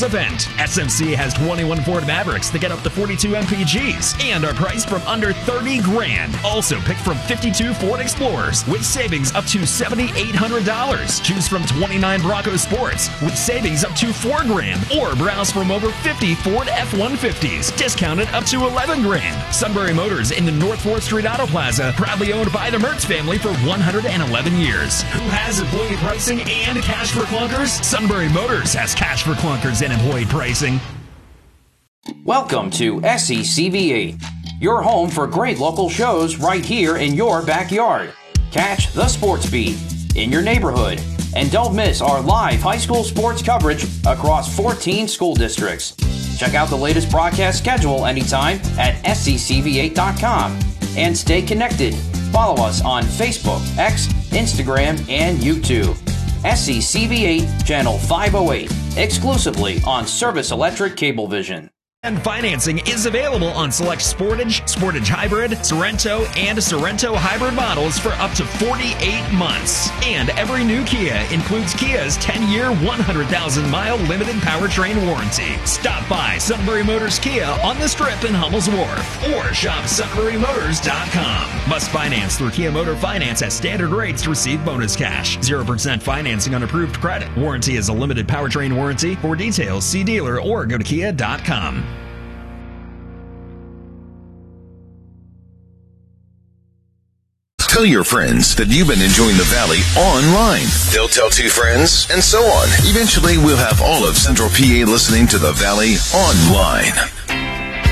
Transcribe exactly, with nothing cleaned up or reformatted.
sales event. S M C has twenty-one Ford Mavericks that get up to forty-two M P Gs and are priced from under thirty grand. Also pick from fifty-two Ford Explorers with savings up to seven thousand eight hundred dollars. Choose from twenty-nine Bronco Sports with savings up to four grand, or browse from over fifty Ford F one fifties, discounted up to eleven grand. Sunbury Motors in the North fourth Street Auto Plaza, proudly owned by the Mertz family for one hundred eleven years. Who has employee pricing and cash for clunkers? Sunbury Motors has cash for clunkers and employee pricing. Welcome to S E C V eight, your home for great local shows right here in your backyard. Catch the sports beat in your neighborhood, and don't miss our live high school sports coverage across fourteen school districts. Check out the latest broadcast schedule anytime at S C C V eight dot com and stay connected. Follow us on Facebook, X, Instagram, and YouTube. S C C V eight, Channel five oh eight, exclusively on Service Electric Cablevision. And financing is available on select Sportage, Sportage Hybrid, Sorrento, and Sorrento Hybrid models for up to forty-eight months. And every new Kia includes Kia's ten-year, one hundred thousand mile limited powertrain warranty. Stop by Sunbury Motors Kia on the Strip in Hummel's Wharf, or shop sunbury motors dot com. Must finance through Kia Motor Finance at standard rates to receive bonus cash. zero percent financing on approved credit. Warranty is a limited powertrain warranty. For details, see dealer or go to kia dot com. Tell your friends that you've been enjoying the Valley online. They'll tell two friends, and so on. Eventually, we'll have all of Central P A listening to the Valley online.